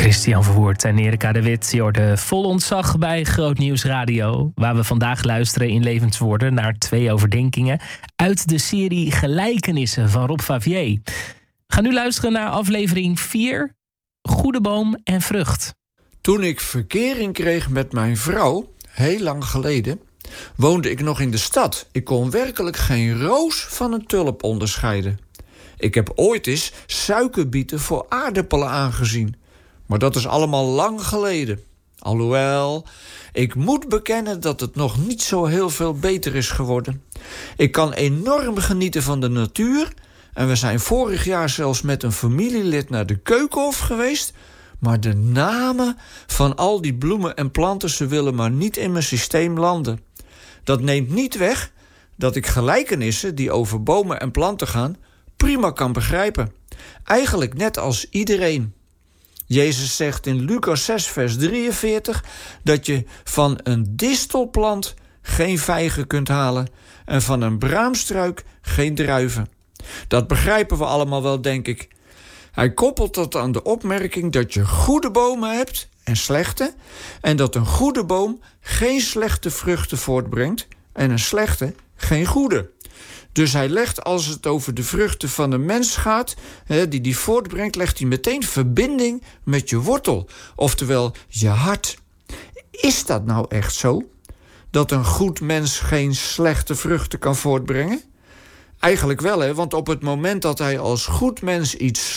Christian Verwoerd en Erika de Wit. Je hoorde vol ontzag bij Groot Nieuws Radio, waar we vandaag luisteren in Levenswoorden naar 2 overdenkingen uit de serie Gelijkenissen van Rob Favier. Ga nu luisteren naar aflevering 4, Goede boom en vrucht. Toen ik verkering kreeg met mijn vrouw, heel lang geleden, woonde ik nog in de stad. Ik kon werkelijk geen roos van een tulp onderscheiden. Ik heb ooit eens suikerbieten voor aardappelen aangezien. Maar dat is allemaal lang geleden. Alhoewel, ik moet bekennen dat het nog niet zo heel veel beter is geworden. Ik kan enorm genieten van de natuur. En we zijn vorig jaar zelfs met een familielid naar de Keukenhof geweest. Maar de namen van al die bloemen en planten, ze willen maar niet in mijn systeem landen. Dat neemt niet weg dat ik gelijkenissen die over bomen en planten gaan prima kan begrijpen. Eigenlijk net als iedereen. Jezus zegt in Lucas 6 vers 43... dat je van een distelplant geen vijgen kunt halen en van een braamstruik geen druiven. Dat begrijpen we allemaal wel, denk ik. Hij koppelt dat aan de opmerking dat je goede bomen hebt en slechte, en dat een goede boom geen slechte vruchten voortbrengt en een slechte geen goede. Dus hij legt, als het over de vruchten van een mens gaat, die voortbrengt, legt hij meteen verbinding met je wortel. Oftewel, je hart. Is dat nou echt zo? Dat een goed mens geen slechte vruchten kan voortbrengen? Eigenlijk wel, want op het moment dat hij als goed mens iets